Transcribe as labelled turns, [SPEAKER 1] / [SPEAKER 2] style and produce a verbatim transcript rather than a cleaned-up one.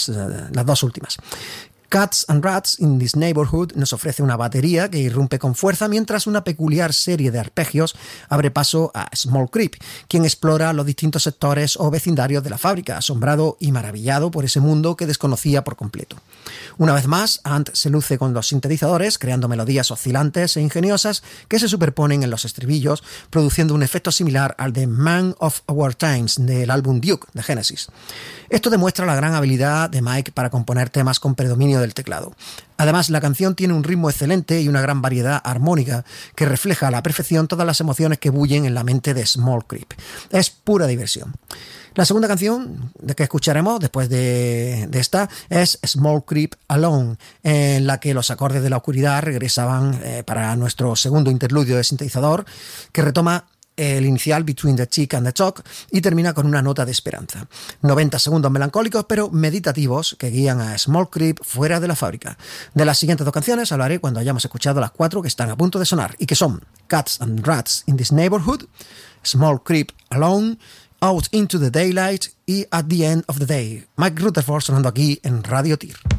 [SPEAKER 1] Rats, las dos últimas. Cats and Rats in This Neighborhood nos ofrece una batería que irrumpe con fuerza mientras una peculiar serie de arpegios abre paso a Small Creep, quien explora los distintos sectores o vecindarios de la fábrica, asombrado y maravillado por ese mundo que desconocía por completo. Una vez más, Ant se luce con los sintetizadores, creando melodías oscilantes e ingeniosas que se superponen en los estribillos, produciendo un efecto similar al de Man of Our Times del álbum Duke de Genesis. Esto demuestra la gran habilidad de Mike para componer temas con predominio del teclado. Además, la canción tiene un ritmo excelente y una gran variedad armónica que refleja a la perfección todas las emociones que bullen en la mente de Small Creep. Es pura diversión. La segunda canción que escucharemos después de, de esta es Small Creep Alone, en la que los acordes de la oscuridad regresaban eh, para nuestro segundo interludio de sintetizador, que retoma el inicial Between the Tick and the Talk y termina con una nota de esperanza. noventa segundos melancólicos pero meditativos que guían a Small Creep fuera de la fábrica. De las siguientes dos canciones hablaré cuando hayamos escuchado las cuatro que están a punto de sonar y que son Cats and Rats in This Neighborhood, Small Creep Alone, Out into the Daylight y At the End of the Day. Mike Rutherford sonando aquí en Radio Tir.